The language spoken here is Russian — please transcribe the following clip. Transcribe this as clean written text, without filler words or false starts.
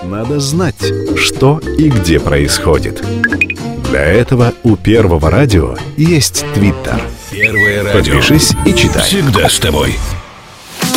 Надо знать, что и где происходит. Для этого у Первого радио есть Твиттер. Первое радио. Подпишись и читай. Всегда с тобой.